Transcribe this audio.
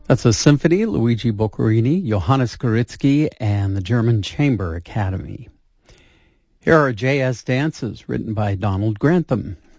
That's a symphony, Luigi Boccherini, Johannes Koritsky, and the German Chamber Academy. Here are J.S. dances written by Donald Grantham.